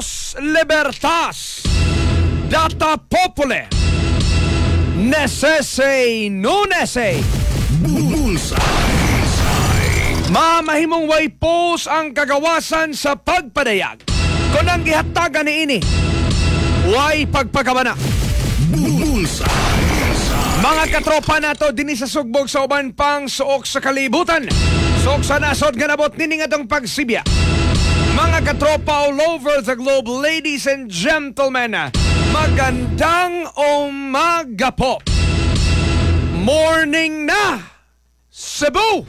Voz Libertas, Data Populi, Necese Nunese, mamahimong way pos ang kagawasan sa pagpadayag. Kung ang gihatagan ni ini, way pagpagabana. Mga katropa nato dinhi sa sugbog sa uban pang suok sa kalibutan. Suok sa nasod nga nabot nini nga tong pagsibya. Mga katropa all over the globe, ladies and gentlemen, magandang umaga po. Morning na, Cebu!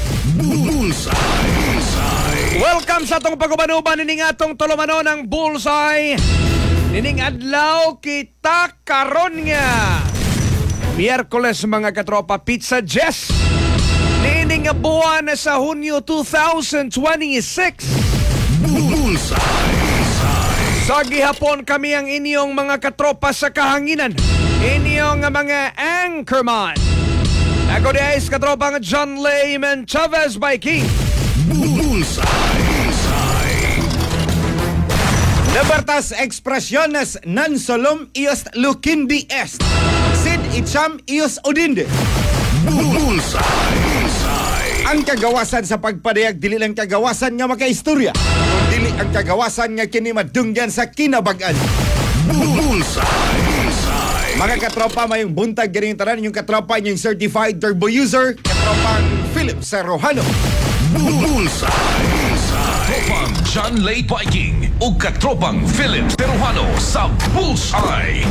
Welcome sa atong pag-ubanuban nining atong tulumanon ng Bullseye. Nining adlaw kita karon nga Miyerkules, mga katropa, Pizza Jess. Nining nga buwan sa Hunyo 2026. Sa gihapon kami ang inyong mga katropa sa kahanginan, inyong mga anchorman. Ako diayos katropa nga John Layman Chavez by King. Libertas expresiones non solum ios lucindi est, sed itiam ios odinde. Ang kagawasan sa pagpadayag dili lang kagawasan nga makaistorya, kundi dili ang kagawasan nga kini madunggan sa kinabag-an. Mga katropa, mayong buntag ganing tanan yung katropa yung certified turbo user, katropang Philip Serrojano. Katropang John Lay Viking o katropang Philip Serrojano sa Bullseye.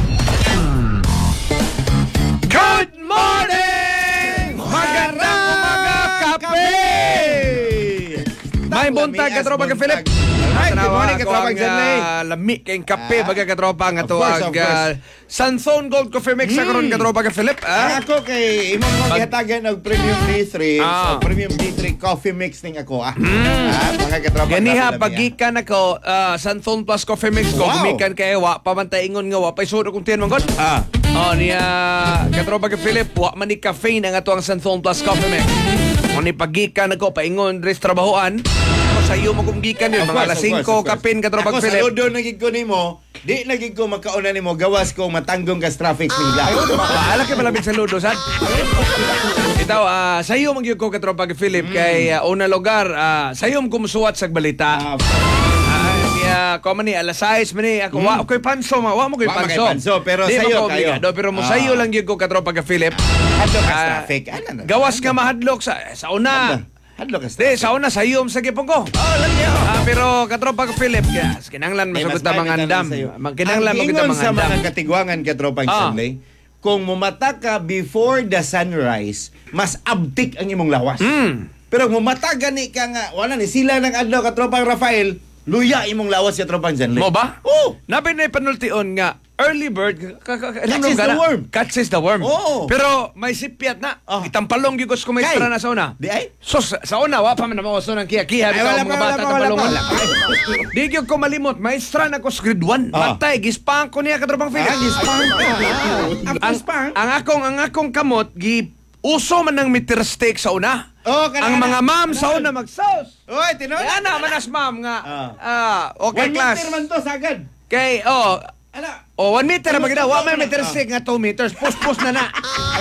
Good morning! Magandang umaga, kape! May buntag, katropa ka Philip. Hi, good morning, katropa John Lay. Lami kayong kape, baga katropa nga to. Of course. Santhone Gold Coffee Mix sa karon, katropa ka Philip. Ako kay imong magihatagan og Premium D3 Ah. o Premium D3 Coffee Mix ning ako. Mga katropa. Ganiha, pagikan ako, Santhone Plus Coffee Mix ko, Wow. gumikan kay wa, pamantaingon nga wa, paisudo kong tiyan mong god. Niya, katropa ka Philip, wa man ni caffeine ang ato ang Santhone Plus Coffee Mix. Ni pagikan ako, paingon, res trabahoan, sa iyo mo kumgikan yun, mga alas 5 kapin, katropa ka Ako Philip. sa lodo nagig ko nimo, di nagig ko magkauna nimo gawas ko matanggong kas traffic ning lahat. Paala kay malapit sa ludo, sad. Itaw, sa iyo magyug ko katropa ka Philip, kay una lugar, sa iyo kumusuwat sa balita. Kaya, ko man ni, alas 6 man ni, ako, wa ko'y panso, wa mo ko'y Wa panso. magay panso, pero Di sayo mo ko kayo. obligado, pero mo sayo lang yun ko katropa ka Philip. Hadlok kas traffic. Ano na? Gawas nga mahadlok sa una. Hadlok kas Di, traffic. sa una, sayom sa gipong ko. Lang niyo. Pero katropa ka Philip, kinanglan masagot na mga andam. Kinanglan Ang masagot ingon na mga sa andam. mga katigwangan katropang Sunday, kung mumata ka before the sunrise, mas abtik ang imong lawas. Pero mumata gani ka nga, wala ni sila ng adlaw katropang Rafael, luya imong lawas katropang Sunday. Mo ba? Oo. Nabi na ipanultion nga, early bird, Catches the worm. Catches the worm. Oo. Pero may sipiat na. Itampalong gigos ko may Kay? extra na sa una. Di ay? So, sa una, wa pa man mawaso ng kiya-kiya. Ay, Bitaw wala mga pa, bata wala pa, tapalongon. wala pa. Di gyud ko malimot. Maestra na ko sa grade 1. Matay, gispang ko niya katrobang Philip. Ang akong kamot, uso man ng meter stick sa una. Ang mga ma'am sa una mag-sauce. Oy, tinon. Kaya na, manas ma'am nga. Okay, 1 class. meter man to sagad. Kay, Ala. 1 meter na maganda. Wa may meter stick nga 2 meters. Pus-pus na na.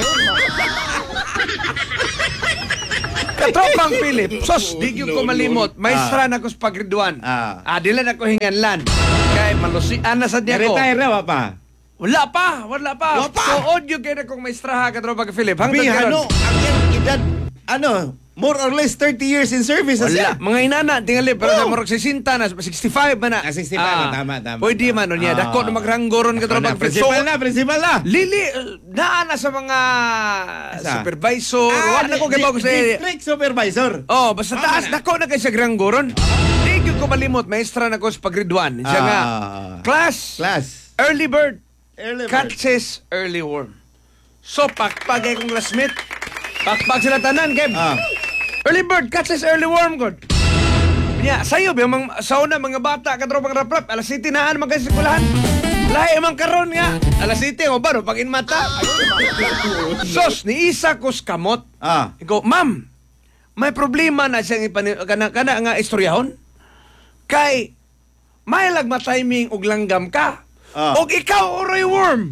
Katropang Philip, sos, di gyud ko malimot. Maestra na ko sa pagriduan. Dila na ko hinganlan. Kay malusian na sa niya ko. Retire na pa. Wala pa. Wala pa. So, audio kayo na kong maestra ha, katropang Philip. Hangtod Bihano, karon. ang iyang edad, more or less 30 years in service. Wala. Mga inana, tingali, pero sa marok 60 na, 65 man na. 65 na, tama. Pwede man, niya. Dako na magranggoron katropang Philip. Principal na. Lili, naana sa mga Asa? supervisor. Wala ko kay ko sa District supervisor. basta taas dako na kay sa granggoron. Di gyud ko malimot, maestra na ko sa pagriduan. Siya nga, class, early bird, catches early worm. So, pakpagay kong classmate. Pakpag sila tanan, Kev. Early bird, catches early worm, God. Nya, sayo, sa una, mga bata, katropang rap-rap, alas 7 na naman kayo sa kulahan. Lahi emang karon nga. Alas 7, o ba, no, pag inmata. Sos, ni isa ko kamot. Ikaw, ma'am, may problema na siyang kana nga istoryahon. Kay, may lagma-timing og langgam ka. Ah. Og ikaw uroy worm.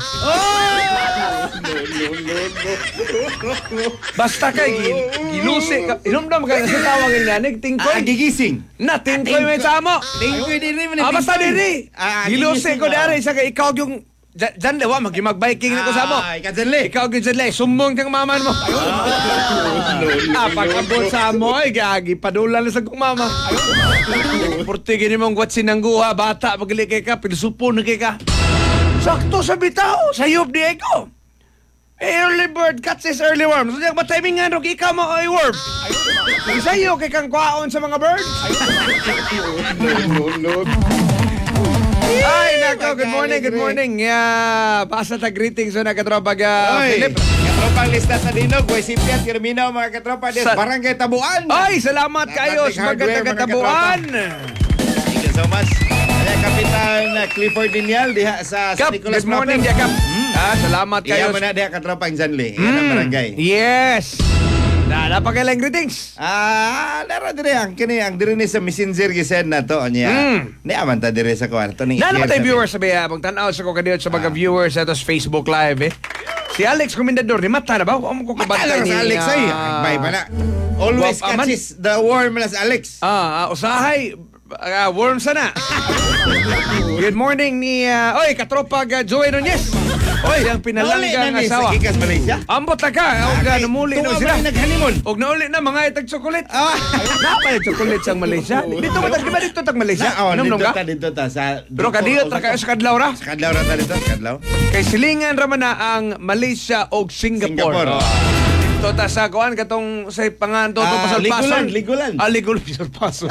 Basta kay gilusi ka. Inomdom ka sa tawag nga tingkoy. Gigising. Na tingkoy may samo. Tingkoy din rin. Basta diri. Gilusi ko dari sa kay ikaw yung Jan lewa mag-biking na ko sa mo. Ay, kadali. Ikaw gyud Jan sumbong tang maman mo. Pagkabot sa mo ay gagi padulan na sa kong mama. Porte gini mong gwat sinangguha bata pagli kay ka pilusupon na kay ka. Sakto sa bitaw, sayop di ko. Early bird catches early worm. So ba timing nga ikaw mo ay worm. Sayo kay kang kwaon sa mga birds. Ay, nako, good morning. Pasa ta greetings na katropa Philip. Katropang lista sa Dinog, Boy Sipiat, Kirminaw, mga katropa des, Barangay Tabuan. Ay, salamat kayo sa mga Tabuan. Thank you so much. Kaya Kapitan Clifford Dinial diha sa Kap, Nicolas good morning, Mapel. Kap. Salamat kayo. Iya mo na diha katropang Janli. Yan ang barangay. Yes. Napakailang greetings. Nara dire ang kini ang dire ni sa Messenger gisend na to niya. Ni aman ta dire sa kwarto ni. Nana ba tayo viewers sabi pag tanaw sa ko kadiyot sa mga viewers sa Facebook live Si Alex Comendador ni mata na ba? Amo ko kabantay ni Alex ay. Bay pa na. Always catches the worm as Alex. Usahay worm sana. Good morning ni katropa Joey Nunez. Ang pinalanggang asawa. Sa Gikas Malaysia. Ambot na ka. Namuli na sila. Naghanimon. Og nauli na mga itag chocolate. Napa yung chocolate sa Malaysia? Dito ba dito tag Malaysia? Inom ka? Dito ta sa. Pero kadiyot ra kayo sa Kadlaw ra. Sa Kadlaw ra ta dito, Kadlaw. Kay silingan raman na ang Malaysia og Singapore. Ito ta sa kuan katong sa pangan to pasalpason. Ligulan. Ligulan pasalpason.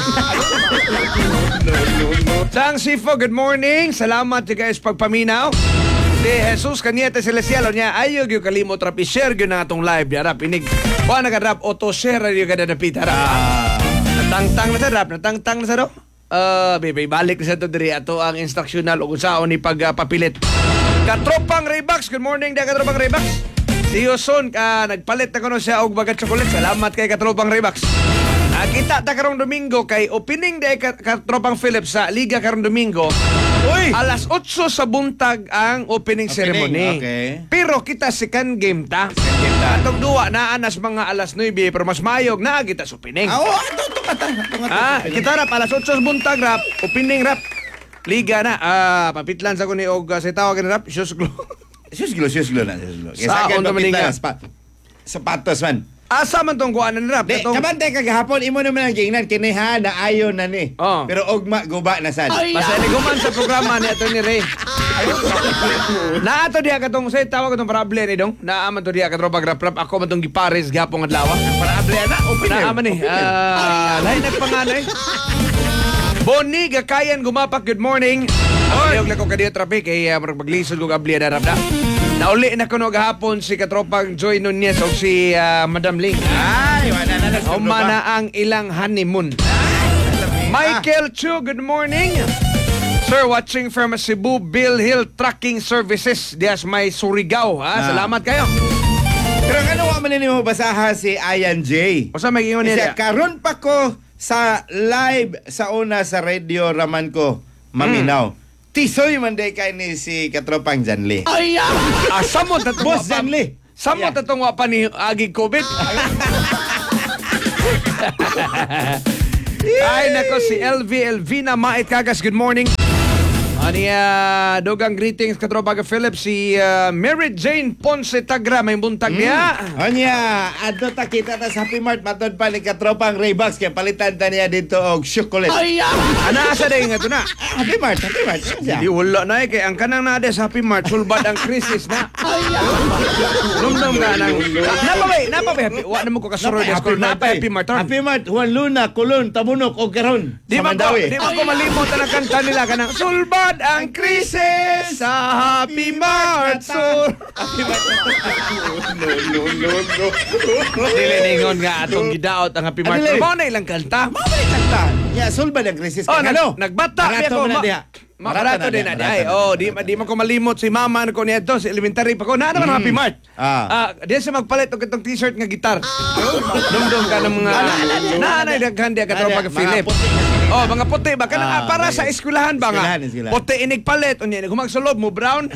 Sang Sifo, good morning. Salamat guys pagpaminaw. Si Jesus Cañete Celestial niya ayo gyud kalimot rap i-share gyud na atong live ya rap inig. Kuan na rap auto share gyud kada dapit rap. Natangtang na sa rap, natangtang na sa do. Balik na sa to diri ato ang instructional ug unsaon ni pagpapilit. Katropang Raybox, good morning da katropang Raybox. Si Yuson nagpalit na kuno siya og bagat chocolate. Salamat kay katropang Raybox. Kita ta karong Domingo kay opening day katropang Philip sa Liga karong Domingo. Uy! Alas 8 sa buntag ang opening ceremony. Okay. Pero kita second game ta. Atong duwa na anas mga alas 9 pero mas mayog na kita sa opening. Ato kata. Kita rap alas 8 sa buntag rap, opening rap. Liga na. Papitlan sa ko ni og sa tawag ni rap, Shusglo. Shusglo na. Sa on Dominica. Sapatos man. Asa man tong kuanan ni rap? Kabantay kagahapon imo naman ang giingnan kini ha na ayo na ni. Pero ogma guba na sad. Basta guman sa programa ni ato ni Ray. Na ato diha katong say tawag katong parable ni dong. Naaman to diha katropa rap ako man tong gipares gapong adlaw. Parable na open na. Naaman ni. Lain nagpanganay. Boni Gakayan Gumapak, good morning. Ang ko kadiyo traffic kay maglisod ko kabli na rap na. Nauli na kuno gahapon si katropang Joy Nunez o si Madam Ling. Ay, wala na. Umana ang ilang honeymoon. Michael Chu, good morning. Sir, watching from Cebu Bill Hill Trucking Services. Dias may Surigao. Salamat kayo. Pero ano wa man mo basaha si Ayan J. O sa may ingon niya? Karon pa ko sa live sa una sa radio raman ko maminaw. Tisoy man day kay ni si katropang Janli. Ay, samot na Boss Janli. Samot na itong wapa ni agig COVID. Ay, nako si LV Elvina Mait Kagas, good morning. Dogang greetings katropa Philip si Mary Jane Ponce Tagra may buntag niya. Adto ta kita ta sa Happy Mart matod pa ni katropang Raybox kay palitan ta niya dito og chocolate. Ana asa day nga to na. Happy Mart. Di wala na kay ang kanang na sa Happy Mart sulbad ang crisis na. Lumdum ka nang. Napabay. Wa na mo ko kasurod sa school na Happy Mart. Happy Mart Juan Luna, Kulon, Tabunok og Karon. Di ba ko malimot ang kanta nila kanang sulbad ang krisis sa Happy Mart. Happy Mart. Dili ningon nga atong gidaot ang Happy Mart. Mao na ilang kanta. Ya, sulbad ang krisis ka. Nagbata ako. Mabarato din na. Ay, di man ko malimot si mama ko niya to, si elementary pa ko. Na naman Happy Mart. Di siya magpalit og itong t-shirt nga gitar. Dumdum ka ng mga nanay daghan di ka tropa ka Philip. Mga puti ba kana para sa eskwelahan ba nga? Puti inig palit unya humagsulob mo brown.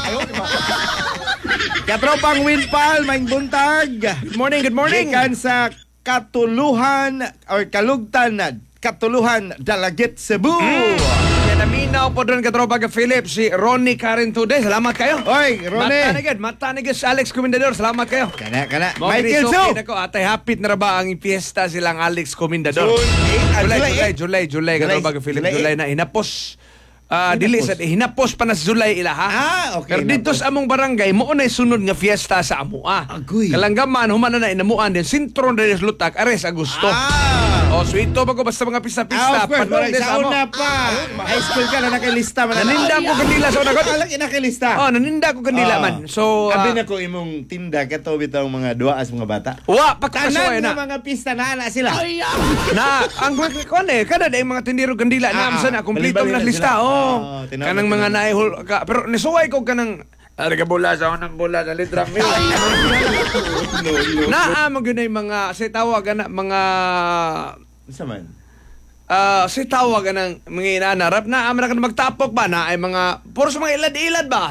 Katropang Winpal, maing buntag. Good morning. Gikan sa Katuluhan or Kalugtan, Katuluhan, Dalagit, Cebu. Naminaw po doon katropa ka Philip, si Ronnie Karen today. Salamat kayo. Oy, Ronnie. Matanigid si Alex Comendador. Salamat kayo. Kana. Michael Michael So. Atay hapit na ba ang fiesta silang Alex Comendador? July. Katropa ka Philip. July na hinapos. Dili sa hinapos pa na sa July ila ha. Okay. Pero dito sa among barangay mo na sunod nga fiesta sa amua. Agoy. Kalanggaman humana na inamuan din sintron de Lutak Ares Agosto. So ito ba ko basta mga pista-pista of course, panon sa una pa. High school ka na nakilista man. Naninda ko kanila sa una ko. Alang nakilista. Naninda ko kanila man. So abi na ko imong tinda kato bitaw mga duaas mga bata. Wa pakasuway Tanan na. mga pista na sila. Na ang ko kada day mga tindiro kandila na amsa na kumpleto na lista. Kanang mga naihol pero nisuway ko kanang ka bola sa unang bola na litra mil. Naamo gyud ay mga say tawag na mga Unsa man? say tawag ng mga inanarap na amo na kan magtapok ba na ay mga puro sa mga ilad-ilad ba?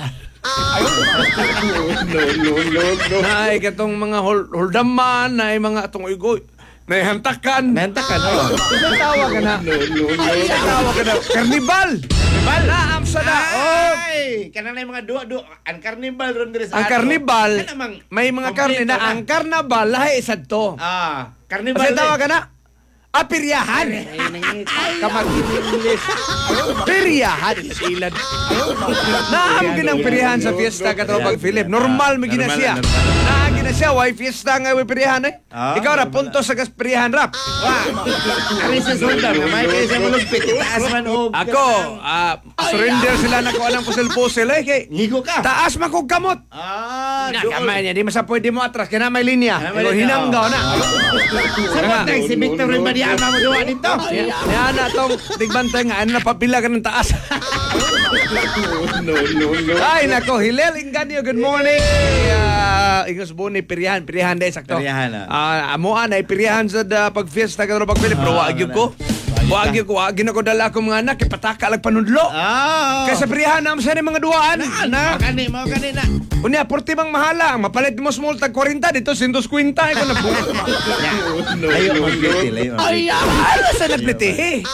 No. Na ay katong mga holdaman na ay mga atong ugoy. Nahantakan. Isa tawag ka na. Isa tawag ka na. Karnibal. Na amsa na. Ay, kanang mga duwa ang karnibal ron diri sa Ang karnibal, may mga karne na. Ang karnabal, lahi isad to. Karnibal. Kasi tawag ka na. Apiryahan. Kamag-English. Piryahan. Ilad. Naam ginang piryahan sa fiesta katropag Philip. Normal may ginasya. Naam ginasya. Why fiesta nga may piryahan eh? Ikaw na, punto sa piryahan rap. Ari sa sultan, may kayo sa mulugpit. Taas man og. Ako, surrender sila na ko anang pusil-pusil eh. Kay, Higo ka. taas man kong kamot. Kamay niya, di masa pwede mo atras. Kaya na may linya. Pero hinanggaw na. Sabot na si Victor Rimadiama mo duwa dito. Yan na tong tigbantay nga. Ano na papila ka ng taas? Ay, nako. Hilel Inganyo, good morning. Ingos Buni, piryahan day sakto. Piryahan, amuan ay piryahan sa pag-fiesta ka pag Philip. Pero wagyo ko. Wagyo ko dala ko mga anak. Ipataka lang panudlo. Kaya sa piryahan naman sa mga duwaan. Mau kani na. Unya, 40 bang mahala. Mapalit mo small tag 40 dito, 150. Ito na po. Layo magpliti. Ay, sa nagpliti.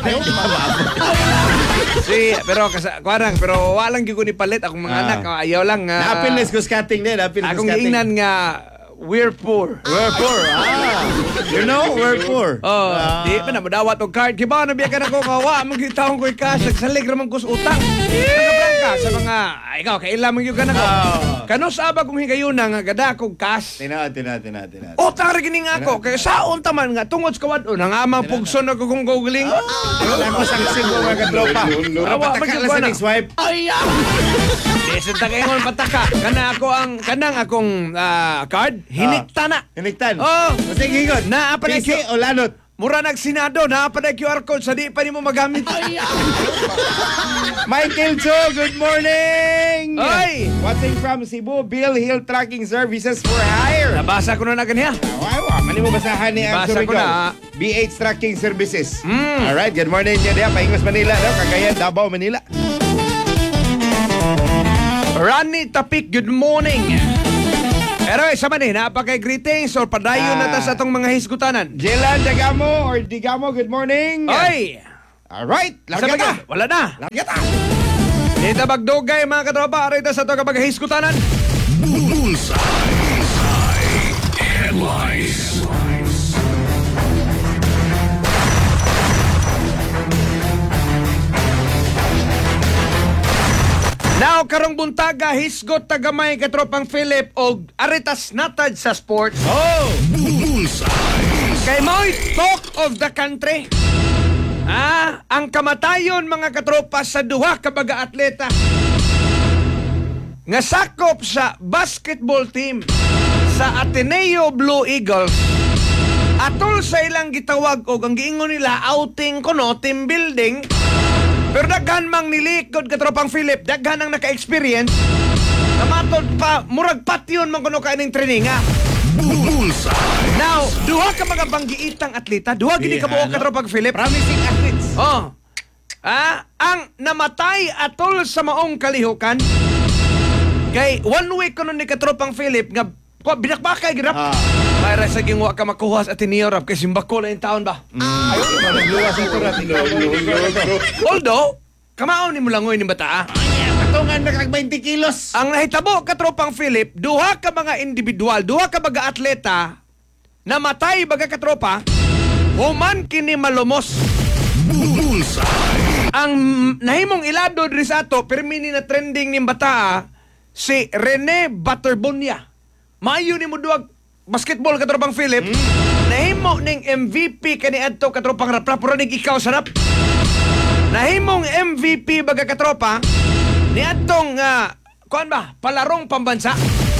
Pero walang gyud ko ni palit akong mga anak. Ayaw lang. Happiness ko skating din. Akong giingnan nga we're poor. You know, we're poor. Di pa na madawat og card. Kiba na biya ka na ko kawa. Magitawon ko cash. Nagsalig raman ko sa utang. Nagabrangka sa mga, ikaw, kailan mo yung ka na ko. Kano saba kong higayuna nga gada kong cash. Tinat. Utang rin kining ako. Kaya saon taman nga, tungod sa kawad nang amang pugson ako kong googling. Ako sangsin ko mga katropa. Pataka lang sa next wife. Sa tagingon pataka. Kanang akong card, hinikta na. Hiniktan? Sige, higot. PC o lanot? Mura nagsinado, naapaday QR code sa di pa ni mo magamit. Michael Cho, good morning! Oy! Watching from Cebu, Bill Hill Tracking Services for Hire. Nabasa ko na kaniya. Mali mo basahan ni ang Nabasa ko na. BH Tracking Services. Alright, good morning niya diya. Paingos Manila, Cagayan, Davao, Manila. Rani Tapik, good morning. Pero isa man napaka-greetings or padayon na ta sa atong mga hisgutanan. Jelan Dagamo or Digamo, good morning. Oy! Alright, larga ta. Wala na. Larga ta. Dito bagdugay mga katropa. Arita sa ito kapag hisgutanan. Bullseye Headlines. Now, karong buntaga, hisgot tagamay katropang Philip o aritas natad sa sports. Bullseye. Kay mo'y talk of the country. Ang kamatayon mga katropa sa duha ka baga-atleta nga sakop sa basketball team sa Ateneo Blue Eagles. Atol sa ilang gitawag og ang giingon nila outing kuno team building Pero daghan mang nilikod katropang Philip, daghan ang naka-experience. Namatod pa, murag patyon man kuno kay ning training ha. Bullseye. Now, duha ka mga banggiitang atleta, duha gini ka buok katropang Philip. Promising athletes. Oh. Ang namatay atol sa maong kalihukan kay 1 week kuno ni katropang Philip nga binakbakay girap. Mayra sa gingwa ka makuha sa Ateneo rap kay simbako na yung taon ba? Ayaw na nagluwas ito rat. Although, kamaon ni mulangoy ni bata. Katungan na kag 20 kilos. Ang nahitabo katropang Philip, duha ka mga individual, duha ka mga atleta namatay baga katropa, human kini malumos. Bullseye. Ang nahimong ilado diri sa ato, permini na trending ni bata, si Rene Butterbonia. Maayo ni mo duwag basketball katropang Philip. Nahimo ning MVP kani adto katropang rap pero ning ikaw sarap. Nahimong MVP baga katropa ni adtong kuan ba palarong pambansa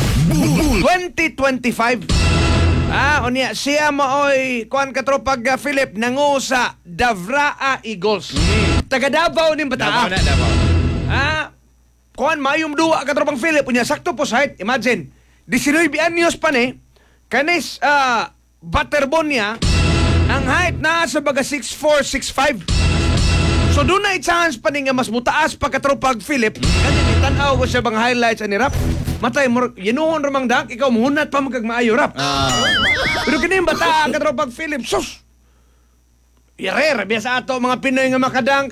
2025. Unya siya maoy kuan katropag Philip nangu sa Davraa Eagles. Taga Davao ning bata. Davao. Kuan mayong duwa katropang Philip unya sakto po sa height. Imagine 19 anyos pa ni kanis Butterbonia ang height na sa baga 6'4", 6'5". So doon na chance pa ni nga mas mutaas pa katropag Philip. Kasi tanaw ko siya bang highlights ani rap. Matay mo yinuhon ramang dak ikaw muhunat pa magkag maayo rap. Pero kini bata katropag Philip sus. Yare biasa ato mga Pinoy nga makadang.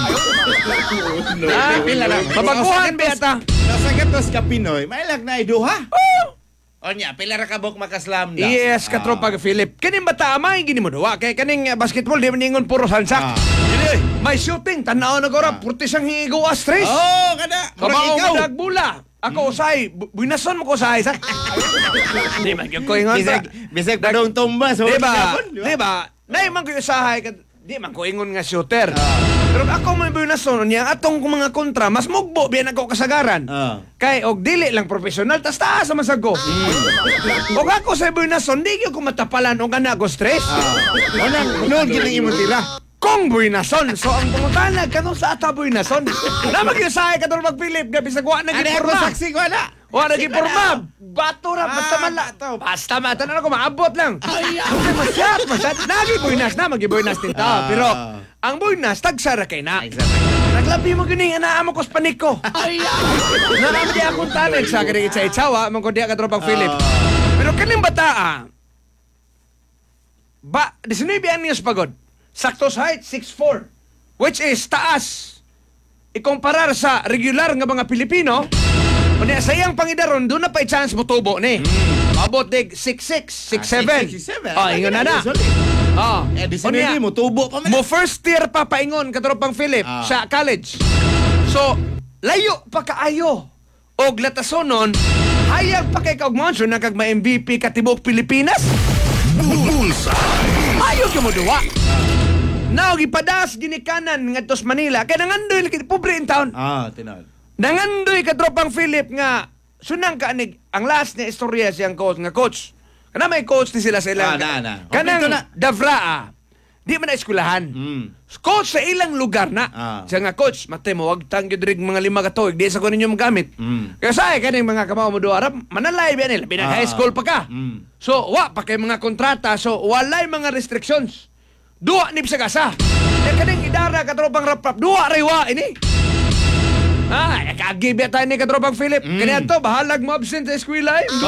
Pila lang. Mabaguhan beta. Sa gatos ka Pinoy, may lag na iduha. Onya, pila ra ka bok makaslam da. Yes, katropag Philip. Kaning bata may gini mo duwa kay kaning basketball di man ingon puro sansak. May shooting tanaw na gora purti siyang higo stress. Kada. Kamao mo dagbula. Ako usay, buinason mo ko usay sa. Di man gyud ko ingon. Bisag pa dong tumbas. Diba? Nay man ko usahay di man ko ingon nga shooter. Pero ako mo buinason niya atong mga kontra mas mugbo biyan ako kasagaran. Kay og dili lang professional tas taas sa masag ko. Og ako sa buinason di gyud ko matapalan og ana ko stress. Noon gini imo tira. Kung buinason. So ang pangutana kanong sa ata buinason. Na mag-usay ka doon mag-Philip gabi sa guwa na Ano giporma. saksi ko na. Wala giporma. Bato ra basta man la. Basta mata na ako maabot lang. Masyat. Nagi buinas na magi-buinas din tao. Pero ang buinas tagsara kay na. Naglabi mo gini ana amo ko panik ko. Naraman di akong talent sa kani sa itsawa man ko di ka tropang Philip. Pero kaning bata ba 19 anyos pagod. Sakto sa height, 6'4", which is taas. Ikumparar sa regular nga mga Pilipino, unya sa iyang pangidaron, doon na pa i-chance mo tubo ni. Abot dig 6'6", 6'7". Ingon na na. Di sinili mo, tubo pa man. Mo first year pa paingon, katropang Philip, sa college. So, layo pa kaayo. Og latasonon, hayag pa kay kaugmanso na kag ma-MVP katibok Pilipinas. Bullseye. Ayaw ka mo duwa. Now, gipadas ginikanan nga tos Manila. Kaya nangandoy, pobre in town. Tinawad. Nangandoy ka tropang Philip nga, sunang kaanig, ang last na istorya siyang coach, nga coach. Kana may coach ni sila sa ilang. Kanang Davraa. Di man na eskulahan. Coach sa ilang lugar na. Siya nga, coach, matay mo, wag tanggyo dirig mga 5 ka tuig, di sa ko ninyo magamit. Kaya sa kaning mga kamao mo doon, manalay ba nila, pinaka-high school pa ka. So, pa kay mga kontrata, so walay mga restrictions. Dua ni Pisagasa. Kaya kaning idara katropang rap-rap, dua raywa ini. Kagibya tayo ni katropang Philip. Kanya to, bahalag mo absent sa eskwela. No.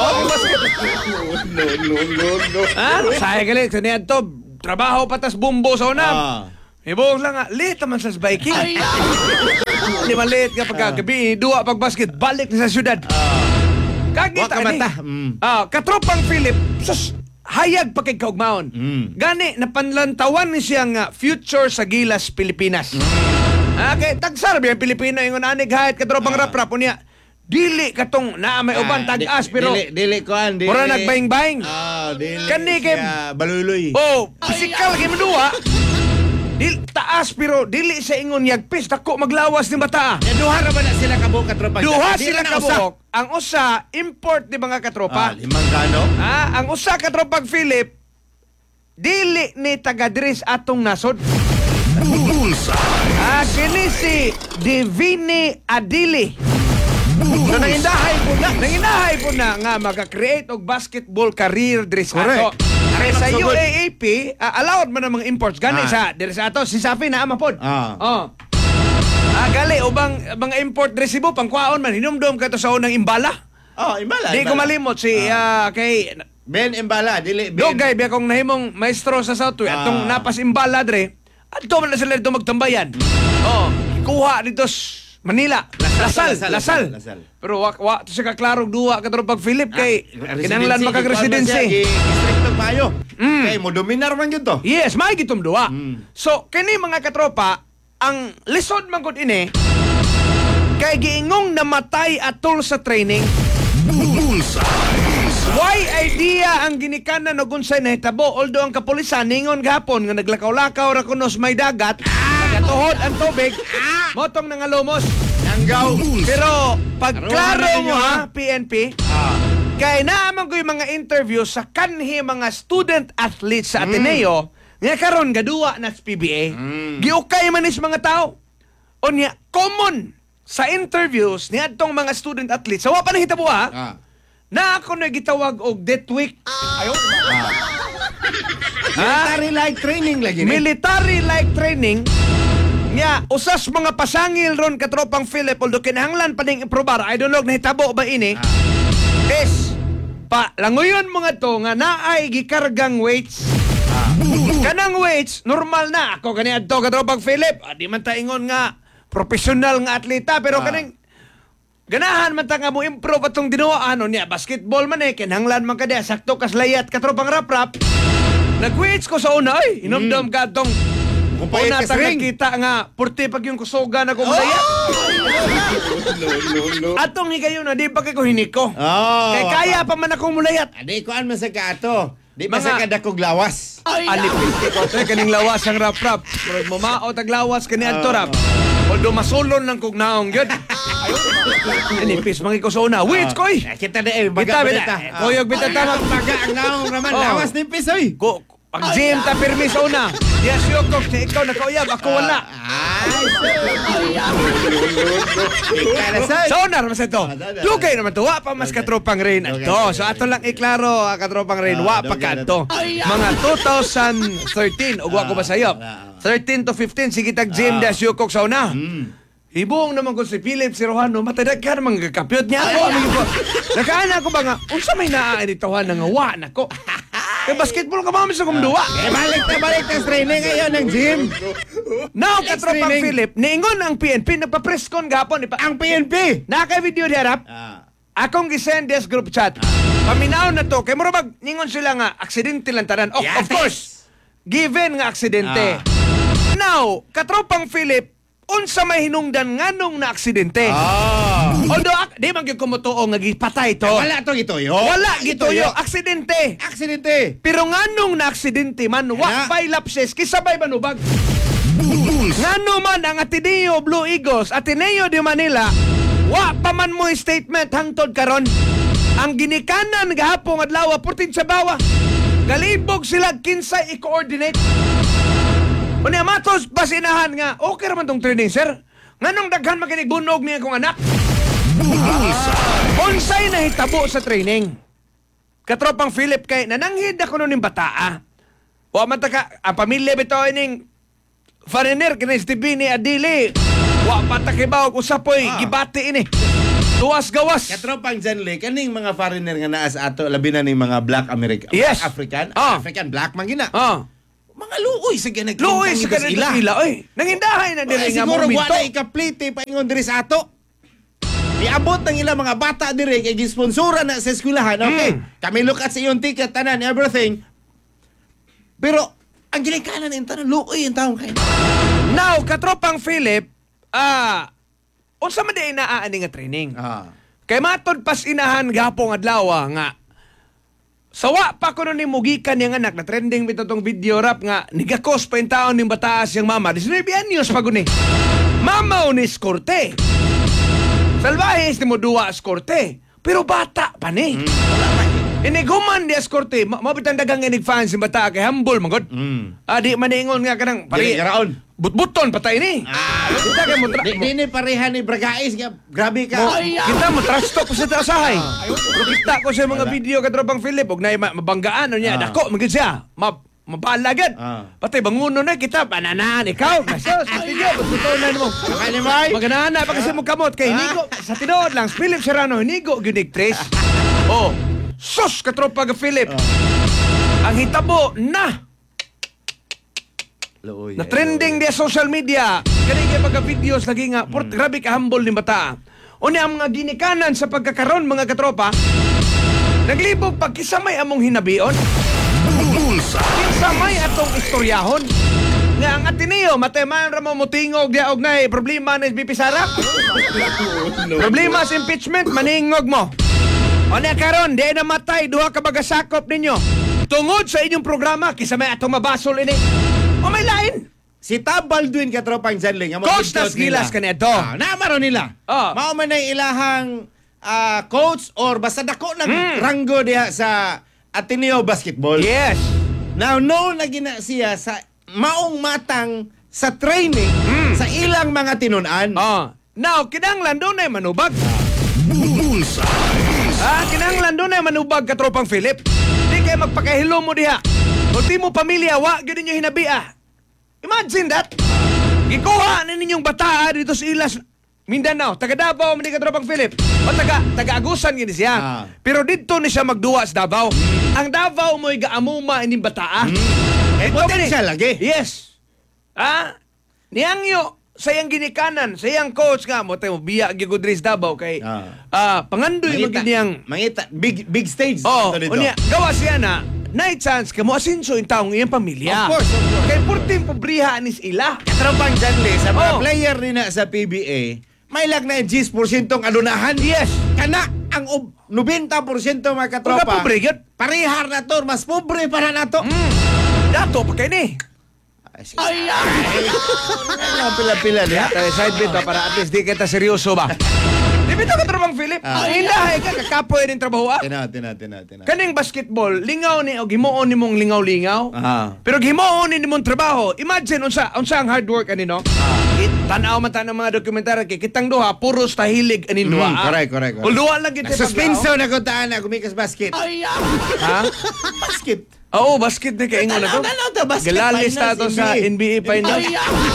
Saya galit, kanya to, trabaho patas bumbo sa unam. Ibong lang nga, late naman sa biking. Di man late kapag gabi, dua pag basket, balik na sa syudad. Kagita ni. Katropang Philip, sus, hayag pa kay kaugmaon. Gani, napanlantawan ni siyang future sa Gilas, Pilipinas. Okay, tagsar biya Pilipino yung anig hait katropang rap-rap niya. Dili katong na may uban tag-as pero dili kuan dili. Pura nagbaying-baying. Dili. Kani kay baluloy. Physical kay madua. Dili taas pero dili sa ingon yagpis dako maglawas ni bata. Duha ra ba na sila kabuk katropa? Duha sila kabuk. Ang usa import di mga katropa. Limang kano? Ang usa katropag Philip dili ni taga-dres atong nasod. Bullseye. Kini si Divini Adili. So nangindahay po na nga maka-create og basketball career diri sa ato. Sa UAAP, allowed man ang mga imports gani sa diri sa ato. Si Safi na amapod. Gali ubang mga import resibo pangkuhaon man hinumdum kadto sa unang Imbala. Imbala. Di ko malimot si kay Ben Imbala, dili Ben. Dogay biya kong nahimong maestro sa Southway atong napas Imbala dre. Adto man na sila dito magtambayan. Kuha dito Manila, Lasal. Pero wa to siya kaklarog duwa kadto pag Philip kay kinahanglan makag-residency. Distrito Bayo. Kay mo dominar man gyud to. Yes, may gitum duwa. So kini mga katropa, ang lisod man gud ini kay giingong namatay atol sa training. Why idea ang ginikanan og unsay nahitabo, although ang kapulisan ningon gahapon nga naglakaw-lakaw ra kunos may dagat, nagatuhod ang tubig, motong nangalumos. Nanggaw. Pero pagklaro mo ha, PNP, kay naamang ko yung mga interview sa kanhi mga student athletes sa Ateneo, nga karon gaduwa na sa PBA, giukay man is mga tao. O niya, common sa interviews ni adtong mga student athletes, sa wa pa nahitabo ha, na ako na gitawag og death week. Military-like training lagi. Military-like training. Nya, usas mga pasangil ron katropang Philip, although kinahanglan pa ning iprobar, I don't know, nahitabo ba ini? Is, languyon mga to nga naay gikargang weights. Kanang weights, normal na. Ako kaniad to katropang Philip. Di man taingon nga, professional nga atleta, pero kaning ganahan man ta nga mo improve atong dinuwaan niya basketball man kinahanglan man kada sakto kas layat katropang rap-rap. Nag-weights ko sa una inomdom ka tong una ta kita nga purti pag yung kusoga na kong layat. Atong higayon na di pa kay ko hiniko. Kay kaya pa man akong mulayat. Di ko an man sa kaato. Di pa sa kadakog lawas. Alipin ko kaning lawas ang rap-rap. Pero mumao tag lawas kani adto rap. Although masulon lang kog naong gyud. Anipis mangi ko sa una. Wait koy. Kita na baga bita. Koyog bita tamag baga ang naong raman. Lawas ni pisoy. Pag gym ta permis sa una. Yes yo kog si ikaw nakauyab ako wala. Sa una naman sa ito. Dugay naman to. Wa pa mas katropang rain ato. So ato lang iklaro katropang rain. Wa pa kanto. Mga 2013. Ugwa ko ba sa'yo? 13 to 15. Sige tag gym das yo kog sa una. Ibuong naman ko si Philip, si Rohano, matadag ka naman kakapyot niya ako. Nakaana ko ba nga, unsa may naaanitohan na nga, wa na ko. Kaya basketball ka mami sa kumduwa. Balik na training ngayon ng gym. Now, katropang Philip, niingon ang PNP, nagpa-press con gapon. Ang PNP? Naka-video diharap. Akong gisend des group chat. Paminaw na to, kaya murabag, ningon sila nga, aksidente lang tanan. Of course, given nga aksidente. Now, katropang Philip, unsa may hinungdan nganong na aksidente. Although, di man gyud kumutuo nga gipatay to. Wala to gituyo. Wala gituyo. Aksidente. Pero nganong na aksidente man, wa pa'y lapses, kisabay banubag. Ngano man ang Ateneo Blue Eagles, Ateneo de Manila, wa pa man mo statement hangtod karon. Ang ginikanan gahapon adlaw purtin sa bawa. Galibog sila kinsay i-coordinate. Unya matos basinahan nga, okay raman tong training, sir. Nganong daghan makinigbunog niya akong anak? Unsay nahitabo sa training? Katropang Philip kay nananghid ako nun yung bataa. Wa man taka, ang pamilya bitaw ining foreigner kina Divini Adili. Wa pa takibaw usapoy gibati ini. Tuwas gawas. Katropang Janley, kaning mga foreigner nga naa sa ato labi na ning mga black American, yes. Black African black man gina. Mga luoy sa ganag. Luoy sa ganag ila. Oy, nangindahay na diri nga siguro momento. Siguro wala ikaplite pa ingon diri sa ato. Iabot ng ilang mga bata diri kay gisponsora na sa eskwelahan. Okay, kami look at sa iyong ticket, tanan, everything. Pero, ang ginikanan ng tanan, luoy yung taong kayo. Now, katropang Philip, unsa man di inaani nga training. Kay matod pas inahan gapong adlaw nga sawa pa ko nun ni mugikan yung anak na trending bito tong video rap nga nigakos pa yung taon ng bataas yung mama 19 anyos pa guni mama unis korte salvahis ni mo duwa as korte pero bata pa ni Iniguman di Ascorte, mabitan dagang inig fans yung bata kay humble magod. Di maningon nga kanang Pari raon. Butbuton patay ni. Kita kay mo Di ni pareha ni Bragais nga. Grabe ka. kita mo trash talk ko sa tasahay. Pero kita ko sa mga video ka Tropang Philip og nay mabanggaan niya dako magid siya. Mapalagad. Patay banguno na kita bananan ikaw. Masos, sige, butbutonan mo. Nakalimay. Maganana pa kasi mo kamot kay Nigo. Sa tinuod lang, Philip Serrano, Nigo ginig tres. Oh, sus ka Tropa ka Philip. Ang hitabo na trending di social media. Kani kay pagka-videos lagi nga, grabe ka humble ni bata. Una ang mga ginikanan sa pagkakaroon mga katropa. Naglibog pag kisamay among hinabion. Kisamay atong istoryahon. Nga ang Ateneo, mateman ra mo mutingog dia og nay problema ni BP Sara. Problema sa impeachment maningog mo. Una karon di na matay duha ka bagasakop ninyo. Tungod sa inyong programa kisamay atong mabasol ini. O may lain. Si Tab Baldwin ka Tropang Janling. Coach Nas Gilas kanito. Naamaro nila. Mao man ay ilahang coach or basta dako ng ranggo diha sa Ateneo Basketball. Yes. Now, no na gina siya sa maong matang sa training sa ilang mga tinunan. Now, kinahanglan doon ay manubag. Kinahanglan doon ay manubag ka Tropang Philip. Di kayo magpakahilo mo diha. O di mo pamilya, wa gano'n nyo hinabia. Imagine that. Gikuha na ninyong bata dito sa Ilas, Mindanao. Taga Davao, hindi ka Tropang Philip. O taga-Agusan gini siya. Pero dito ni siya magduwa sa Davao. Ang Davao mo'y gaamuma ining bata. Potential lagi. Yes. Niyangyo, sayang ginikanan, sayang coach nga mo, tayo biya gigudris Davao kay pangandoy magiging mangita big stage. Unya, gawa siya na night chance ka mo asinso yung taong iyang pamilya. Of course. Kay purting pobriha anis ila. Katropang Janli, sa mga player rin na sa PBA, may lag na 10% alunahan. Yes. Kana ang 90% mga katropa. Uga pobre gyud. Parihar na to, mas pobre para na to. Dato pa kay ni. Ay! Pila-pila niya. Side bit ba para at least di kita seryoso ba? Di bito ka Tropang Philip? Ilahay ka, kakapoy din trabaho Tina. Kaning basketball, lingaw ni o gimuon ni mong lingaw-lingaw. Pero gimuon ni mong trabaho. Imagine unsa ang hard work ani no? Tanaw man ta ng mga dokumentaryo kay kitang duha puros tahilig anin duha. Correct. Duha lang gid Suspenso na ko taan na kumikas basket. Ha? Basket. Oo, basket na kaingon na to. Galalis na to sa NBA Finals.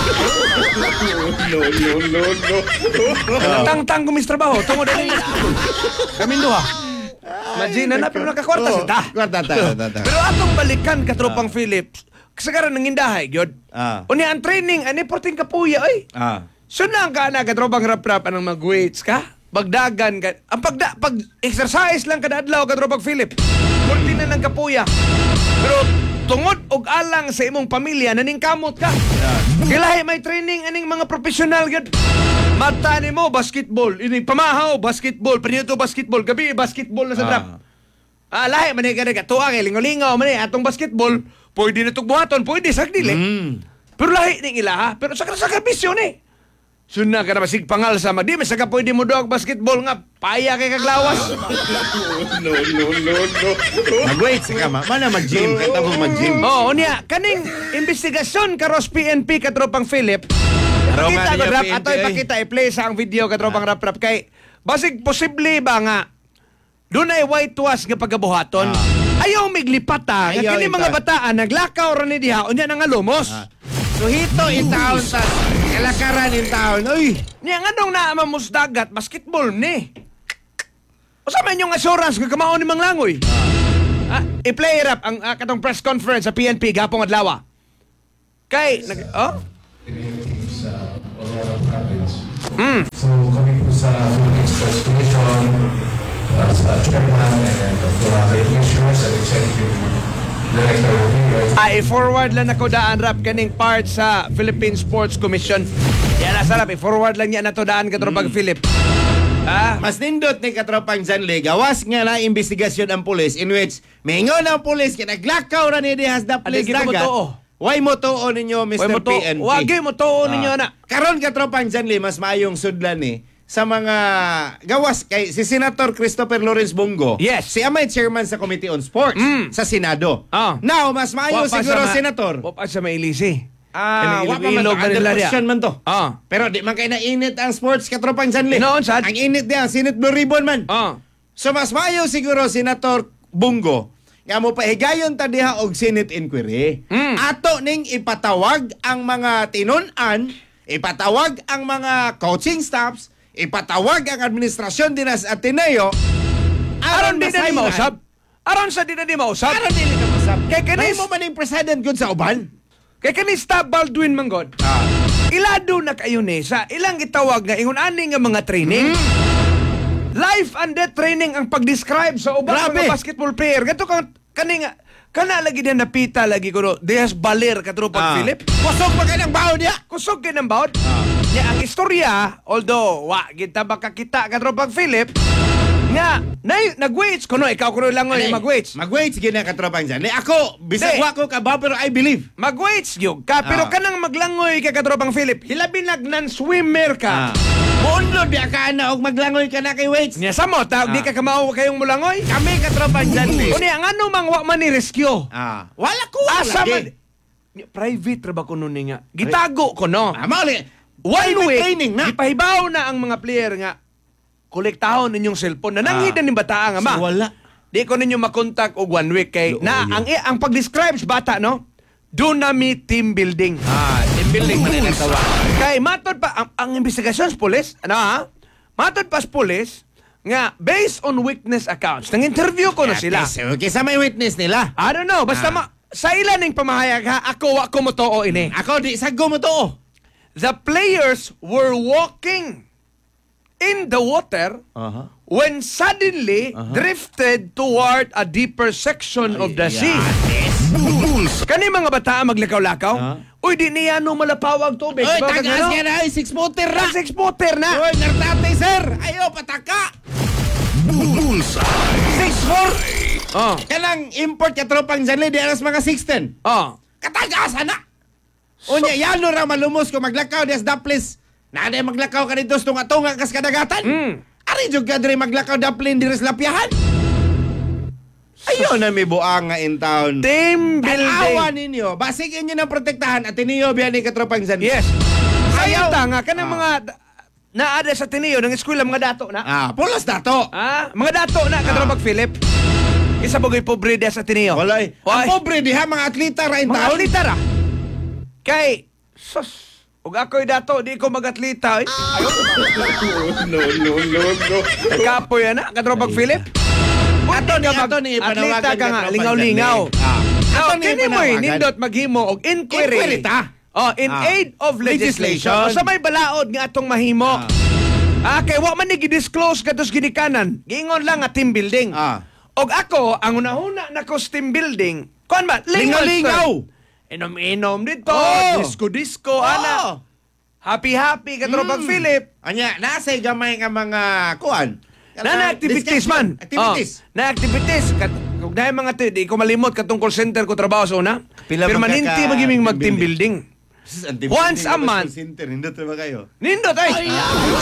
No. Tang-tang kumis trabaho. Tungod na rin. Kaming duha. Imagine na pero nakakwarta si ta. Kwarta. Pero atong balikan ka Tropang Philip. Kasagaran ng indahay, gyud. Unya ang training, ani porting kapuya, oy. Sunang ka na ka Tropang rap-rap anong mag-weights ka? Bagdagan ka. Ang pag-exercise lang kada adlaw ka Tropang Philip. Porting na ng kapuya. Pero tungod og alang sa imong pamilya naningkamot ka. Kailahi may training aning mga professional gyud. Mata ni mo basketball, ini pamahaw basketball, paniuto basketball, gabi basketball na sa trap. Lahi man ka tuwa kay lingaw-lingaw man atong basketball, pwede na buhaton, pwede sagdili. Pero lahi ning ilaha, pero sa sakripisyo ni. Suna ka na masig pangal sa magdi, masaka pwede mo doog basketball nga, paya kay kaglawas. No. Mag-wait sa kama. Mana mag-gym? Kata mo mag-gym. Unya, kaning investigasyon karos PNP ka Tropang Philip. Pakita ko rap, ato ipakita, i-play sa ang video ka Tropang rap kay basig posible ba nga dunay whitewash nga pagabuhaton. Ayaw miglipata, nga kini mga bataan naglakaw ra ni diha unya nga lumos. So hito in town ta kalakaran in town. Uy, niya nga nung naamamus dagat basketball ni. Usa man yung assurance nga kamaon ni Mang Langoy. I-play rap ang katong press conference sa PNP gapong adlaw. Kay Sa Aurora Province. So kami po sa Philippine Sports Commission, sa chairman and the issues and executive director of the i-forward lang ako daan rap kaning part sa Philippine Sports Commission. Yan na sarap, i-forward lang yan na to daan ka Tropang Philip. Mas nindot ni Katropang Janli, gawas nga na investigasyon ang pulis in which maingon ang pulis kaya naglakaw ra ni dihas da pulis dagat. Why mo tuon ninyo, Mr. PNP? Wagi mo tuon ninyo na. Karon Katropang Janli, mas maayong sudlan ni sa mga gawas kay si Senator Christopher Lawrence Bongo. Yes. Si amay chairman sa Committee on Sports sa Senado. Now, mas maayo siguro, Senator. Wa pa sa mailisi. Wa pa man to, under question man to. Ah. Pero di man kayo nainit ang sports katropang Janli. Inoon, sad? Ang init diyan, Senate Blue Ribbon man. So mas maayo siguro, Senator Bongo, nga mo pahigayon ta diha og Senate inquiry. Ato ning ipatawag ang mga tinun-an, ipatawag ang mga coaching staffs, ipatawag ang administrasyon din sa Ateneo. Aron di na di mausap. Aron sa di na di mausap. Aron dili na masab. Kay kanis Mo man ning president gud sa uban. Kay kanis Stab Baldwin manggod. Ilado na kayo ni sa ilang gitawag nga ingon ani nga mga training. Life and death training ang pag-describe sa ubang Grabe. mga basketball player. Gato kani nga kana lagi din napita lagi ko Diaz Baler katropang Philip. Kusog pa kay ng bawo niya. Kusog kay ng bawd. Nya ang istorya, although wa kita makakita katropang Philip, nga nag-weights kuno ikaw kuno lang ngoy mag-weights. Mag-weights gina katropang Janli. Ako bisag Di. wa ko kabaw pero I believe. Mag-weights gyud ka pero kanang maglangoy ka katropang Philip, hilabi non-swimmer ka. Muunlod di ka na og maglangoy ka na kay weights. Nya samo tawag di ka kamao kayong mulangoy. Kami katropang Janli. Kunya ang ano mang wa man ni rescue. Wala ko Asa lagi. man private ra ba kuno ni nga. Gitago ko no. Mauli. One Private week, training na. ipahibaw na ang mga player nga kolektahon ninyong cellphone na nanghidan ni bata nga ma. So, wala. Di ko ninyo makontak og 1 week kay na ang pag-describe sa bata no. Dunami team building. Team building man ang tawag. Kay matod pa ang investigasyon sa pulis, ano ha? Matod pa sa pulis nga based on witness accounts. Nang interview ko na sila. Okay, sa may witness nila. I don't know, basta sa ilan ning pamahayag ha, ako wa ko mo too ini. Ako di saggo mo to. The players were walking in the water when suddenly drifted toward a deeper section of the sea. Kani mga bata maglakaw-lakaw? Uy, di niya no malapawag tubig. Oy, Bakit tagas ano? ka na, 6-footer na. 6-footer na. Oy, nartate, sir. Ayo, pataka. Bullseye. 6'4". Oh. Kanang import ka tropang Janli, di alas mga 6'10". Oh. Katagasan na. Unya, yano ra malumos ko maglakaw des daplis. Naanay maglakaw ka dito tunga-tunga kas kadagatan. Ari jud ka diri maglakaw daplin diri sa lapyahan. Ayo na may buang nga in town. Team Tanawa building. ninyo, basig inyo ng protektahan at tiniyo biyan ni katropang Janli. Yes. Ayaw. Ayaw ta nga kanang mga naada sa Tineo ng eskwela mga dato na. Pulos dato. Mga dato na katrabag Philip. Isa bagay pobre dia sa Tineo. Walay. Ang pobre diha mga atleta ra in Mga town. atleta ra. Kay sus ug ako'y dato di ko mag-atleta. No. Kapoy na katrabag Philip. Ato ni ipanawagan atleta ka nga lingaw-lingaw. Ato ni Kini mo ipanawagan. nindot maghimo og inquiry. Inquiry ta. In aid of legislation. Legislation. O sa may balaod nga atong mahimo. Kay wa man ni gi-disclose kadtos ginikanan. Giingon lang nga team building. Og ako ang una-una na ko sa team building. Kuan ba? Lingaw-lingaw. Inom-inom dito. Oh. Disco-disco ana. Happy-happy katropag Philip. Anya, nasa gamay nga mga kuan. Na activities man. Activities. Na activities. Kung dahil mga di ko malimot katong call center ko trabaho sa una. Pila Permanente magkaka- magiming mag team team building. Once a month. Nindot ba kayo? Nindot ay.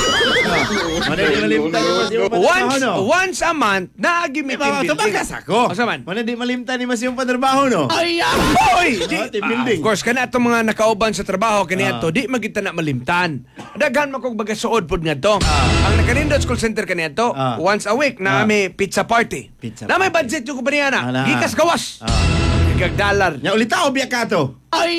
Once a month naagi mi team building. Tumagas ako. O saman? Mana di malimtan ni mas yung patrabaho, no? Boy, Team building. of course kana atong mga nakauban sa trabaho kaniya to di magita na malimtan. Daghan man kog bagasuod pod ngadto. Ang nakanindot call center kaniya to once a week na may pizza party. Pizza Na may budget yung kumpanya na. Ala. Gikas gawas. $1. Nya ulita o biya ka to.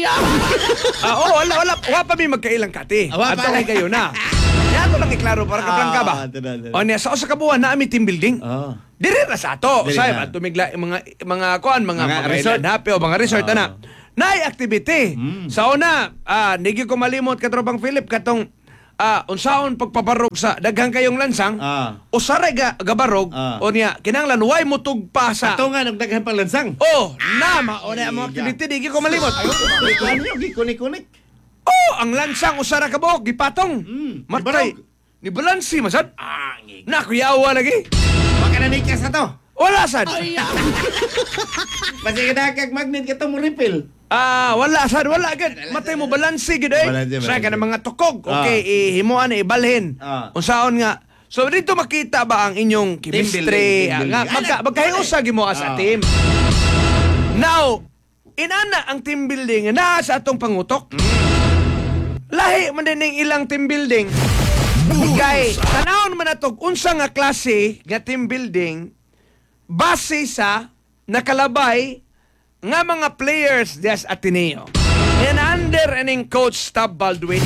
Wala pa mi magkailang kati. Wa pa. Ato kay kayo na. Yato lang iklaro para kaprangka ba? Ito. O niya sa usa ka buwan na ami team building. Diri ra sa ato. Diri Say na. tumigla mga kuan mga resort. happy o mga resort na. Nay activity. Sa una, nigi ko malimot katropang Philip katong unsaon pagpabarog sa daghang kayong lansang. Usaray gabarog o niya kinahanglan way mutug pa sa. Ato nga nagdaghan pang lansang. O na mga activity digi ko malimot. Ano gikunik-kunik. Ang lansang usara ka buhok gipatong. Matay. Ni balansi masad. Nakuyawa lagi. Baka nanikas na to. Wala sad. Kasi kinakag magnet ka to mo refill. Wala gid. Matay mo balanse gid Balanse. Sa ka mga tukog. Okay, himuan ibalhin. Unsaon nga. So dito makita ba ang inyong chemistry? Team building. Magkahiusa gimo as a team. Now, inana ang team building na sa atong pangutok. Lahi man din ang ilang team building. Kay tanawon man nato unsa nga klase nga team building base sa nakalabay nga mga players des Ateneo. And under aning coach Tab Baldwin.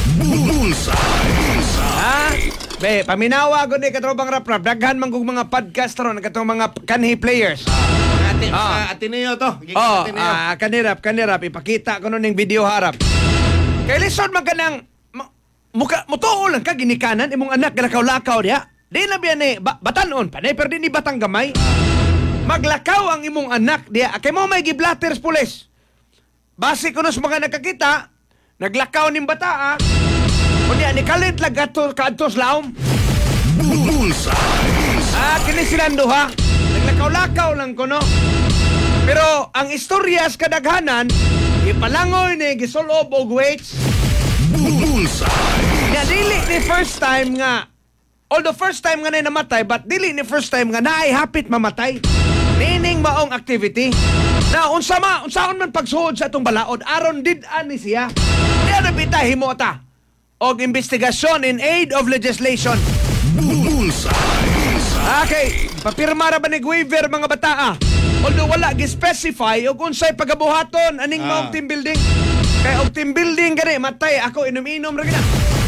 Be, paminawa ko ni katrobang rap-rap. Daghan man kong mga podcast ron katong mga kanhi players. Ateneo to. Kanirap. Ipakita ko nun yung video harap. Kay lison man ka ng mutuo lang ka ginikanan imong anak galakaw-lakaw diya. Di na biya ni batanon pa. Pero di ni batang gamay. Maglakaw ang imong anak diya. Kay mo may giblatters pulis. Base ko sa mga nakakita, naglakaw ning bata kunya ni kalit lag kadtos laom. Kini silang duha. Naglakaw-lakaw lang ko no. Pero ang istorya sa kadaghanan, ipalangoy ni gisulob og weights. Nga dili ni first time nga, although first time nga na namatay, but dili ni first time nga naay hapit mamatay. Meaning maong activity. Na unsaon man pagsuod sa atong balaod, aron did ani siya. Diya na bita himota og investigasyon in aid of legislation. Okay, papirma ra ba ni waiver mga bataa? Although wala gi-specify og unsay pagabuhaton aning maong team building. Kay og team building gani matay ako inom-inom ra gina.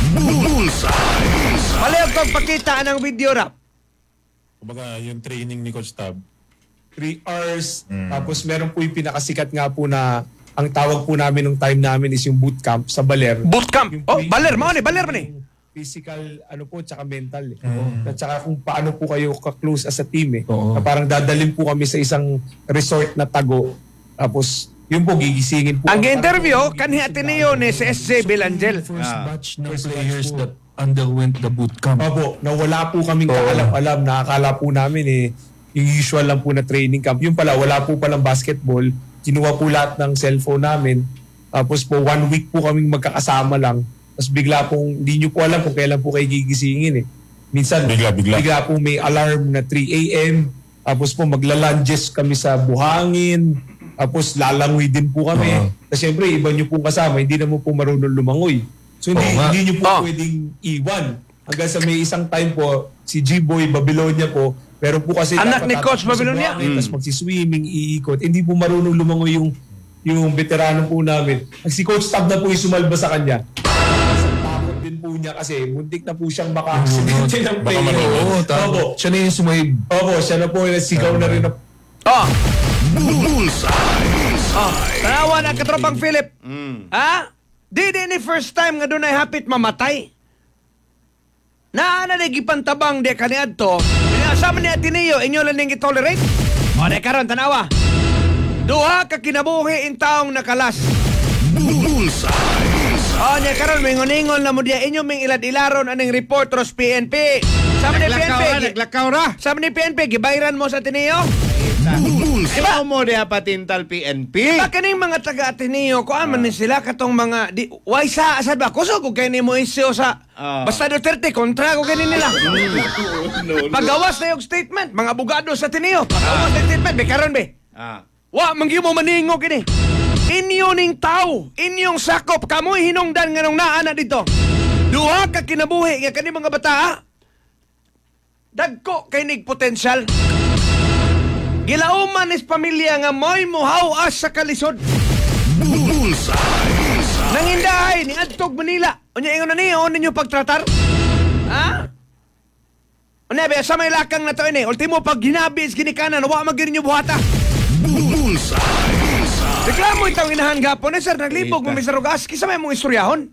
Palayo kog pakita anang video rap. Kumbaga, yung training ni Coach Tab, 3 hours, tapos meron po yung pinakasikat nga po na ang tawag po namin nung time namin is yung bootcamp sa Baler. Bootcamp? Yung Baler man eh. Physical, tsaka mental At saka kung paano po kayo ka-close as a team Na parang dadalhin po kami sa isang resort na tago. Tapos, yun po, gigisingin po. Ang interview, kanhi Ateneo ni si SJ Belangel. First batch ng players that underwent the bootcamp. Opo, na wala po kaming kaalam-alam. Nakakala po namin yung usual lang po na training camp. Yung pala, wala po palang basketball. Kinuha po lahat ng cellphone namin. Tapos po, 1 week po kaming magkakasama lang. Tapos bigla pong, hindi nyo po alam kung kailan po kayo gigisingin Minsan, bigla po may alarm na 3 a.m. Tapos po, maglalunges kami sa buhangin. Tapos lalangoy din po kami. Tapos syempre, iba nyo pong kasama, hindi naman po marunong lumangoy. So hindi nyo po pwedeng iwan. Hanggang sa may isang time po, si G-Boy Babylonia po, pero po kasi anak ni Coach Babylonia. Tapos magsiswimming, iikot. Hindi po marunong lumangoy yung veterano po namin. Si Coach Tab na po yung sumalba sa kanya. Takot din po niya kasi muntik na po siyang maka-accidente ng player. Opo. Siya na yung sumayib. Opo, siya na po yung sigaw na rin na Tanawan ang katropang Philip. Di ni first time nga doon ay hapit mamatay. Nagipantabang di kaniadto. Pinasama ni Ateneo, inyo lang ning i-tolerate. O, di karon tanawa. Duha ka kinabuhi in taong nakalas. O, di karon mingon-ingon na mo diya inyo ming ilad-ilaron aning reporters PNP. Sama ni PNP. Naglakaw ra. Sama ni PNP, gibayran mo sa Ateneo? Diba mo diya patintal PNP? Diba kaning mga taga-Ateneo, kuan man ni sila katong mga, why sa, asad ba? Kusog ko kayo ni mo isyo sa, basta Duterte, kontra ko kayo nila. Pagawas na yung statement, mga abogado sa Ateneo, pagawas na statement, be, karon be. Wa, manggiyo mo maningo kini. Inyo ning tao, inyong sakop, kamoy hinungdan nga nung naana dito. Duha ka kinabuhi, nga kaning mga bata, dagko kay nig potensyal. Gilauman is pamilya nga mo'y muhawas sa kalisod. Nangindahay ni Adtog Manila. Unya ingon na niyo ninyo pagtratar? Unya be sa may lakang na to ini. Ultimo pag ginabi is ginikanan, wa magin niyo buhata. Reklamo itong inahan gapon sir, naglibog mo Mr. Rugas, kisa may mong istoryahon?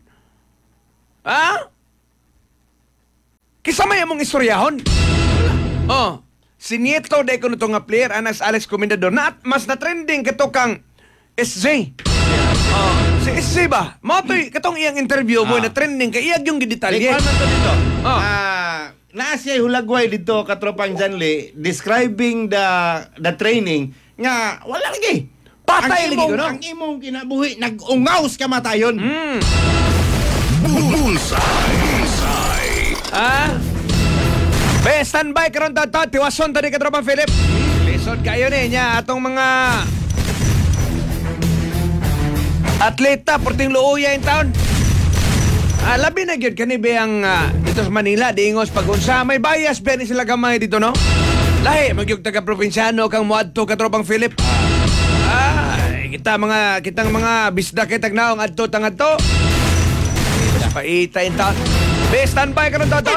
Kisa may mong istoryahon? Si Nieto de kuno nga player anas Alex Comendador na mas na trending kato kang SJ. Si SJ ba? Matoy katong iyang interview mo na trending kay iyag yung gidetalye. Ano to dito? Naa siya hulagway dito katropang Janle describing the training nga wala lagi. Patay lagi ko, no? Ang imong kinabuhi nag-ungaw sa kamatayon. Be, standby karon to. Tiwason tadi ka Tropang Philip. Lisod kayo niya atong mga atleta porting luuya in town. Labi na gyud kani be ang dito sa Manila diingos pag-unsa may bias be ni sila gamay dito, no? Lahi magyug taga probinsyano kang moadto ka Tropang Philip. Kitang mga bisda kitag naong adto tangadto. Paita in town. Be, standby karon to.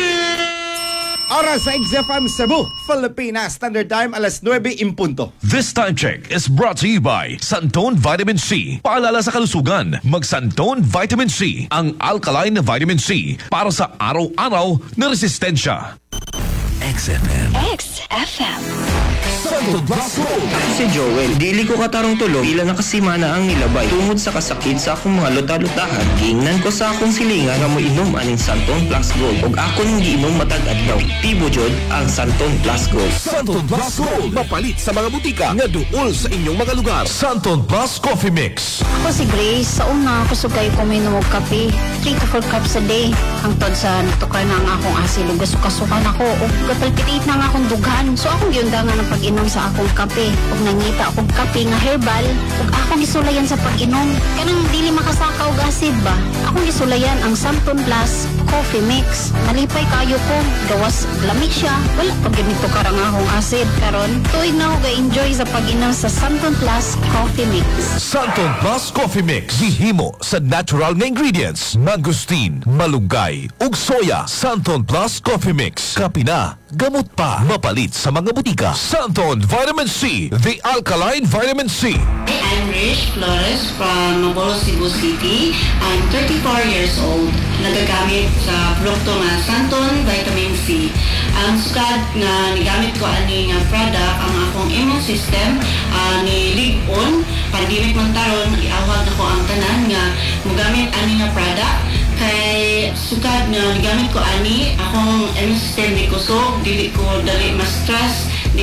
Oras sa XFM Cebu, Pilipinas Standard Time, alas 9:00. This time check is brought to you by Santon Vitamin C. Paalala sa kalusugan, mag Santon Vitamin C, ang alkaline na vitamin C para sa araw-araw na resistensya. XFM. XFM. Santon Blasco. Si Joel, dili ko katarong tulog ila nakasimana ang nilabay tungod sa kasakit sa akong mga luta-lutahan. Giingnan ko sa akong silinga nga moinom aning Santon Plus Gold ug akon giinom matag adlaw. Tibo jud ang Santon Plus Gold. Santon Blasco. Mapalit sa mga butika nga duol sa inyong mga lugar. Santon Plus Coffee Mix. Ako si Grace, sa una ako sugay kuminom og kape. 3 to 4 cups a day. Hangtod sa natukar na ang akong asil ug gasukasukan ako ug gapalpitate na nga akong dughan. So akong giundangan ang pag-inom sa akong kape. Ug nangita akong kape nga herbal ug akong gisulayan sa pag-inom. Kanang dili makasakaw og acid ba? Akong gisulayan ang Santon Plus Coffee Mix. Nalipay kayo ko. Gawas lamig siya. Wala pag ganito karang akong acid. Karon tuig na ako ga-enjoy sa pag-inom sa Santon Plus Coffee Mix. Santon Plus Coffee Mix. Gihimo sa natural na ingredients. Mangustin, malunggay, ug soya. Santon Plus Coffee Mix. Kape na, gamot pa. Mapalit sa mga butika. Santon Vitamin C, the alkaline vitamin C. I'm Rish Flores from Mabolo, Cebu City. I'm 34 years old. Nagagamit sa produkto nga Santon Vitamin C. Ang sukad nga nigamit ko ani nga product ang akong immune system ni Ligon. Pandemic man taron, iawag ako ang tanan nga mugamit ani nga product. Kay sukad nga nigamit ko ani akong immune system di kusog, dili ko dali ma-stress, dili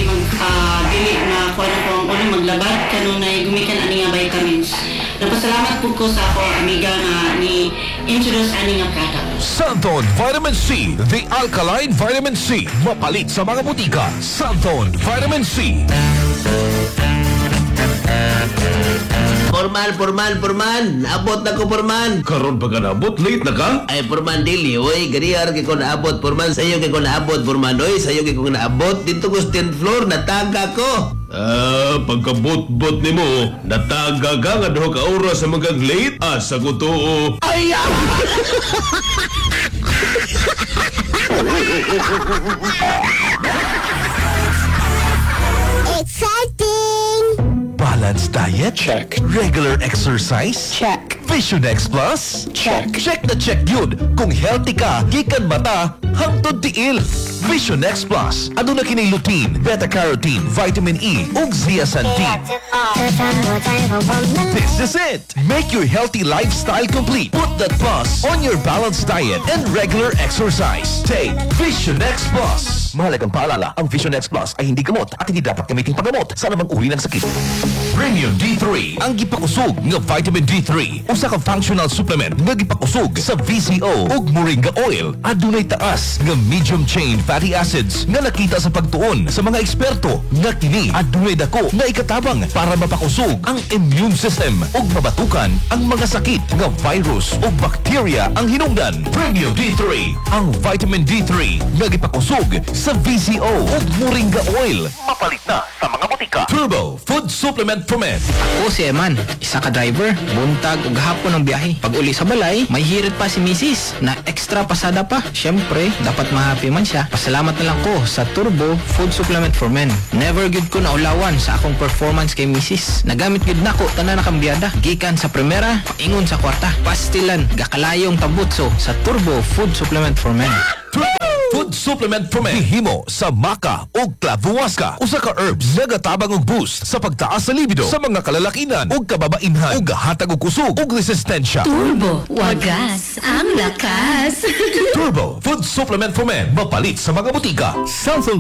na kuha na ko ang maglabad kanunay gumikan ani nga vitamins. Napasalamat po ko sa ako amiga nga ni introduce ani nga product. Santon Vitamin C, the alkaline vitamin C. Mapalit sa mga butika. Santon Vitamin C. Porman. Abot na ko, Porman. Karon pa ka naabot? Late na ka? Ay, Porman, dili. Uy, ganiyar kay ko naabot, Porman. Sa'yo kay ko naabot, Porman. Uy, sa'yo kay ko naabot. Dito ko 10th floor, nataga ko. Pagkabot-bot ni mo, nataga ka nga daw ka oras sa mga late? Sagot oo. Ay, Exciting! Balanced diet? Check. Regular exercise? Check. Vision X Plus? Check. Check na check yun. Kung healthy ka, gikan mata, hangtod tiil. Vision X Plus. Ano na kinay lutein, beta-carotene, vitamin E, ug zeaxanthin. This is it. Make your healthy lifestyle complete. Put that plus on your balanced diet and regular exercise. Take Vision X Plus. Mahalagang paalala, ang Vision X Plus ay hindi gamot at hindi dapat gamitin paggamot sa namang uri ng sakit. Premium D3, ang gipakusog nga vitamin D3. Usa ka functional supplement nga gipakusog sa VCO ug Moringa Oil. Adunay taas nga medium chain fatty acids nga nakita sa pagtuon sa mga eksperto nga kini adunay dako nga ikatabang para mapakusog ang immune system ug mabatukan ang mga sakit nga virus ug bacteria ang hinungdan. Premium D3, ang vitamin D3 nga gipakusog sa VCO ug Moringa Oil. Mapalit na sa mga butika. Turbo Food Supplement for Men. Ako si Eman, isa ka driver, buntag ug hapon ang biyahe. Pag uli sa balay, may hirit pa si Mrs. na extra pasada pa. Siyempre, dapat ma-happy man siya. Pasalamat na lang ko sa Turbo Food Supplement for Men. Never good ko naulawan sa akong performance kay Mrs. Nagamit gud nako tanan na kambyada. Gikan sa primera, paingon sa kwarta. Pastilan, gakalayong tabutso sa Turbo Food Supplement for Men. Food Supplement for Men. Himo sa maca ug clavuasca. Usa ka herbs nga gatabang og boost sa pagtaas sa libido sa mga kalalakinan ug kababainhan ug hatag og kusog ug resistensya. Turbo, wagas ang lakas. Turbo Food Supplement for Men. Mapalit sa mga butika. Samsung